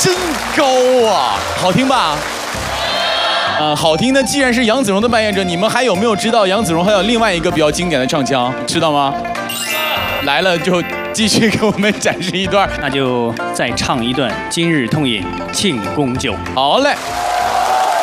真高啊，好听吧？好听的既然是杨子荣的扮演者，你们还有没有知道杨子荣还有另外一个比较经典的唱腔，知道吗？来了就继续给我们展示一段， 那就再唱一段《今日痛饮庆功酒》。 好嘞。